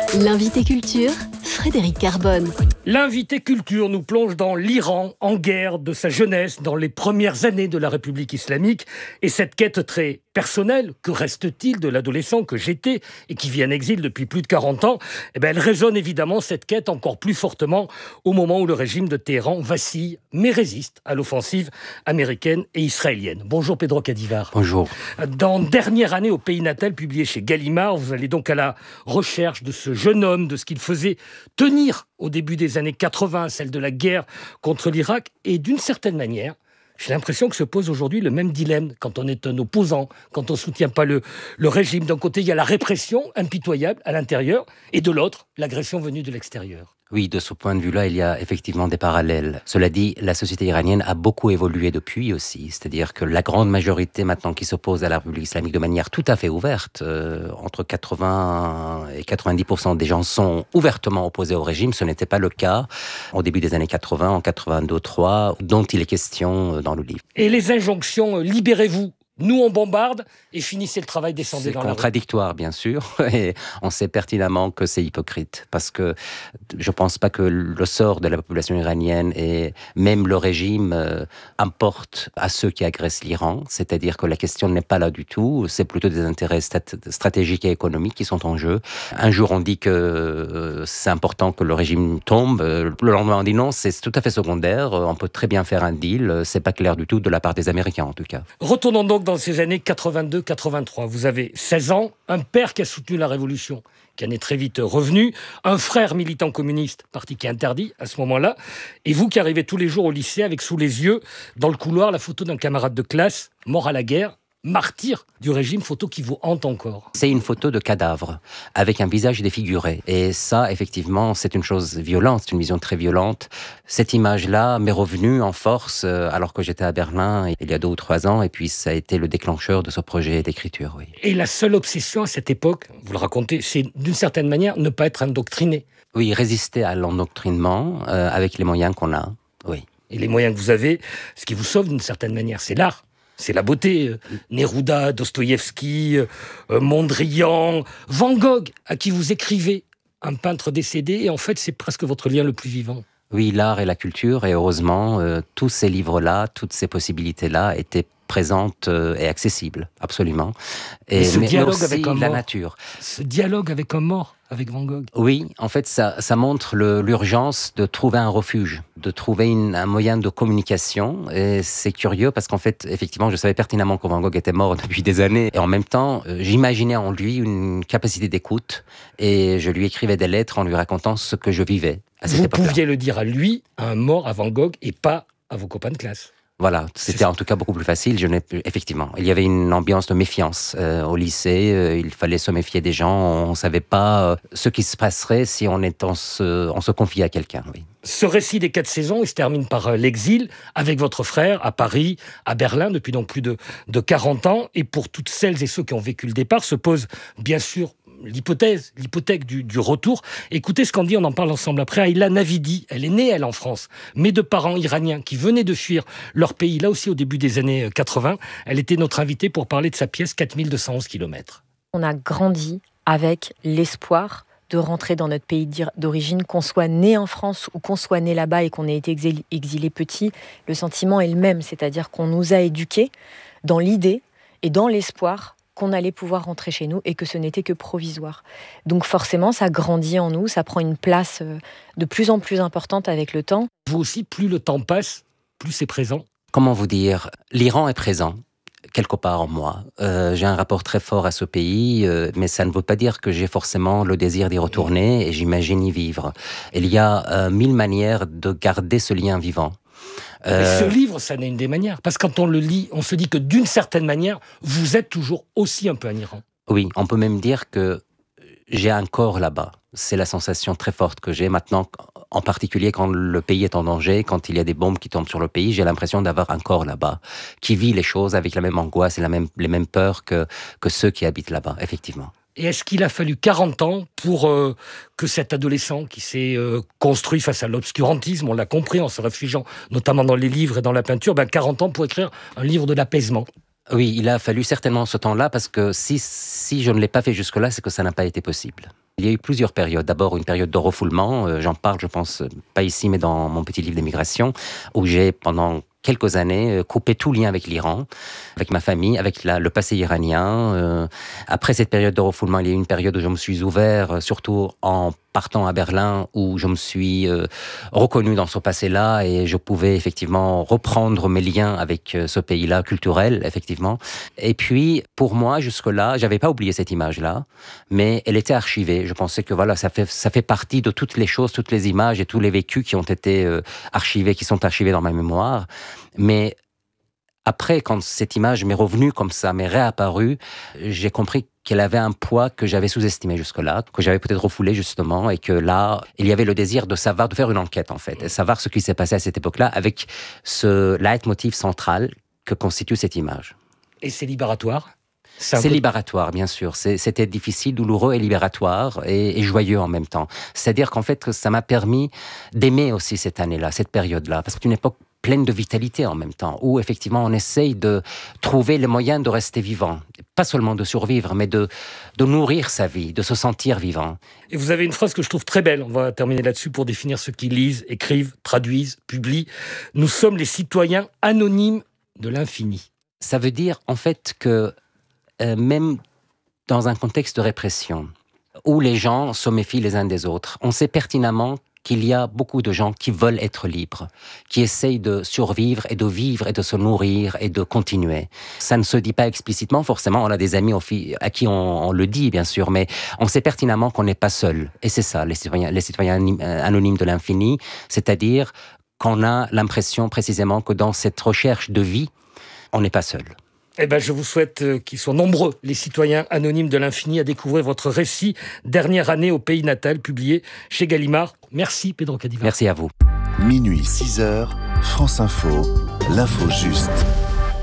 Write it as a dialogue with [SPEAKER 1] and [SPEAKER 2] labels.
[SPEAKER 1] L'invité culture, Frédéric Carbone.
[SPEAKER 2] L'invité culture nous plonge dans l'Iran, en guerre de sa jeunesse, dans les premières années de la République islamique. Et cette quête très personnelle, que reste-t-il de l'adolescent que j'étais et qui vit en exil depuis plus de 40 ans, elle résonne évidemment, cette quête, encore plus fortement au moment où le régime de Téhéran vacille, mais résiste à l'offensive américaine et israélienne. Bonjour Pedro Cadivar.
[SPEAKER 3] Bonjour.
[SPEAKER 2] Dans Dernière année au pays natal, publié chez Gallimard, vous allez donc à la recherche de ce jeune homme, de ce qu'il faisait tenir au début des années 80, celle de la guerre contre l'Irak, et d'une certaine manière, j'ai l'impression que se pose aujourd'hui le même dilemme quand on est un opposant, quand on ne soutient pas le régime. D'un côté, il y a la répression impitoyable à l'intérieur, et de l'autre, l'agression venue de l'extérieur.
[SPEAKER 3] Oui, de ce point de vue-là, il y a effectivement des parallèles. Cela dit, la société iranienne a beaucoup évolué depuis aussi. C'est-à-dire que la grande majorité maintenant qui s'oppose à la République islamique de manière tout à fait ouverte, entre 80 et 90% des gens sont ouvertement opposés au régime. Ce n'était pas le cas au début des années 80, en 82-3, dont il est question dans le livre.
[SPEAKER 2] Et les injonctions « libérez-vous ». Nous, on bombarde et finissez le travail, descendez dans la rue.
[SPEAKER 3] C'est contradictoire, bien sûr, et on sait pertinemment que c'est hypocrite, parce que je ne pense pas que le sort de la population iranienne et même le régime importe à ceux qui agressent l'Iran, c'est-à-dire que la question n'est pas là du tout, c'est plutôt des intérêts stratégiques et économiques qui sont en jeu. Un jour, on dit que c'est important que le régime tombe, le lendemain, on dit non, c'est tout à fait secondaire, on peut très bien faire un deal, c'est pas clair du tout de la part des Américains, en tout cas.
[SPEAKER 2] Retournons donc dans ces années 82-83. Vous avez 16 ans, un père qui a soutenu la Révolution, qui en est très vite revenu, un frère militant communiste, parti qui est interdit à ce moment-là, et vous qui arrivez tous les jours au lycée avec sous les yeux, dans le couloir, la photo d'un camarade de classe, mort à la guerre, martyr du régime, photo qui vous hante encore.
[SPEAKER 3] C'est une photo de cadavre, avec un visage défiguré. Et ça, effectivement, c'est une chose violente, c'est une vision très violente. Cette image-là m'est revenue en force alors que j'étais à Berlin il y a 2 ou 3 ans, et puis ça a été le déclencheur de ce projet d'écriture, oui.
[SPEAKER 2] Et la seule obsession à cette époque, vous le racontez, c'est d'une certaine manière ne pas être indoctriné.
[SPEAKER 3] Oui, résister à l'endoctrinement avec les moyens qu'on a, oui.
[SPEAKER 2] Et les moyens que vous avez, ce qui vous sauve d'une certaine manière, c'est l'art. C'est la beauté. Neruda, Dostoïevski, Mondrian, Van Gogh, à qui vous écrivez, un peintre décédé, et en fait, c'est presque votre lien le plus vivant.
[SPEAKER 3] Oui, l'art et la culture, et heureusement, tous ces livres-là, toutes ces possibilités-là étaient présentes et accessibles, absolument.
[SPEAKER 2] Et ce dialogue
[SPEAKER 3] aussi
[SPEAKER 2] avec un
[SPEAKER 3] la
[SPEAKER 2] mort.
[SPEAKER 3] nature.
[SPEAKER 2] Ce dialogue avec un mort, avec Van Gogh.
[SPEAKER 3] Oui, en fait, ça montre l'urgence de trouver un refuge, de trouver un moyen de communication. Et c'est curieux parce qu'en fait, effectivement, je savais pertinemment que Van Gogh était mort depuis des années. Et en même temps, j'imaginais en lui une capacité d'écoute. Et je lui écrivais des lettres en lui racontant ce que je vivais à cette époque-là.
[SPEAKER 2] Vous pouviez le dire à lui, à un mort, à Van Gogh, et pas à vos copains de classe.
[SPEAKER 3] Voilà, c'était en tout cas beaucoup plus facile. Effectivement, il y avait une ambiance de méfiance au lycée. Il fallait se méfier des gens. On ne savait pas ce qui se passerait si on se confiait à quelqu'un. Oui.
[SPEAKER 2] Ce récit des 4 saisons, il se termine par l'exil avec votre frère à Paris, à Berlin, depuis donc plus de 40 ans. Et pour toutes celles et ceux qui ont vécu le départ, se pose bien sûr l'hypothèque du retour. Écoutez ce qu'on dit, on en parle ensemble après. Ayla Navidi, elle est née, elle, en France, mais de parents iraniens qui venaient de fuir leur pays, là aussi au début des années 80. Elle était notre invitée pour parler de sa pièce 4211 km.
[SPEAKER 4] On a grandi avec l'espoir de rentrer dans notre pays d'origine, qu'on soit né en France ou qu'on soit né là-bas et qu'on ait été exilé petit. Le sentiment est le même, c'est-à-dire qu'on nous a éduqués dans l'idée et dans l'espoir qu'on allait pouvoir rentrer chez nous et que ce n'était que provisoire. Donc forcément, ça grandit en nous, ça prend une place de plus en plus importante avec le temps.
[SPEAKER 2] Vous aussi, plus le temps passe, plus c'est présent.
[SPEAKER 3] Comment vous dire ? L'Iran est présent, quelque part en moi. J'ai un rapport très fort à ce pays, mais ça ne veut pas dire que j'ai forcément le désir d'y retourner et j'imagine y vivre. Il y a 1000 manières de garder ce lien vivant.
[SPEAKER 2] Mais ce livre, ça n'est une des manières. Parce que quand on le lit, on se dit que d'une certaine manière, vous êtes toujours aussi un peu un Iran.
[SPEAKER 3] Oui, on peut même dire que j'ai un corps là-bas. C'est la sensation très forte que j'ai maintenant, en particulier quand le pays est en danger, quand il y a des bombes qui tombent sur le pays, j'ai l'impression d'avoir un corps là-bas, qui vit les choses avec la même angoisse et les mêmes peurs que ceux qui habitent là-bas, effectivement.
[SPEAKER 2] Et est-ce qu'il a fallu 40 ans pour que cet adolescent qui s'est construit face à l'obscurantisme, on l'a compris en se réfugiant notamment dans les livres et dans la peinture, 40 ans pour écrire un livre de l'apaisement?
[SPEAKER 3] Oui, il a fallu certainement ce temps-là parce que si je ne l'ai pas fait jusque-là, c'est que ça n'a pas été possible. Il y a eu plusieurs périodes. D'abord, une période de refoulement. J'en parle, je pense, pas ici, mais dans mon petit livre d'émigration, où j'ai, pendant quelques années, coupé tout lien avec l'Iran, avec ma famille, avec le passé iranien. Après cette période de refoulement, il y a eu une période où je me suis ouvert, surtout en partant à Berlin, où je me suis reconnu dans ce passé-là et je pouvais effectivement reprendre mes liens avec ce pays-là, culturel, effectivement. Et puis, pour moi, jusque-là, j'avais pas oublié cette image-là, mais elle était archivée. Je pensais que voilà, ça fait partie de toutes les choses, toutes les images et tous les vécus qui ont été archivés, qui sont archivés dans ma mémoire. Mais après, quand cette image m'est revenue comme ça, m'est réapparue, j'ai compris qu'elle avait un poids que j'avais sous-estimé jusque-là, que j'avais peut-être refoulé justement, et que là, il y avait le désir de savoir, de faire une enquête en fait, et savoir ce qui s'est passé à cette époque-là, avec ce leitmotiv central que constitue cette image.
[SPEAKER 2] Et c'est libératoire?
[SPEAKER 3] C'est libératoire, bien sûr. C'était difficile, douloureux et libératoire et joyeux en même temps. C'est-à-dire qu'en fait, ça m'a permis d'aimer aussi cette année-là, cette période-là, parce que c'est une époque pleine de vitalité en même temps, où effectivement on essaye de trouver les moyens de rester vivant. Pas seulement de survivre, mais de nourrir sa vie, de se sentir vivant.
[SPEAKER 2] Et vous avez une phrase que je trouve très belle, on va terminer là-dessus pour définir ceux qui lisent, écrivent, traduisent, publient. Nous sommes les citoyens anonymes de l'infini.
[SPEAKER 3] Ça veut dire en fait que même dans un contexte de répression, où les gens se méfient les uns des autres, on sait pertinemment qu'il y a beaucoup de gens qui veulent être libres, qui essayent de survivre et de vivre et de se nourrir et de continuer. Ça ne se dit pas explicitement, forcément, on a des amis à qui on le dit, bien sûr, mais on sait pertinemment qu'on n'est pas seul. Et c'est ça, les citoyens anonymes de l'infini, c'est-à-dire qu'on a l'impression précisément que dans cette recherche de vie, on n'est pas seul.
[SPEAKER 2] Eh ben, je vous souhaite qu'ils soient nombreux, les citoyens anonymes de l'infini, à découvrir votre récit Dernière année au pays natal, publié chez Gallimard. Merci Pedro Cadivar.
[SPEAKER 3] Merci à vous.
[SPEAKER 5] Minuit 6h, France Info, l'info juste.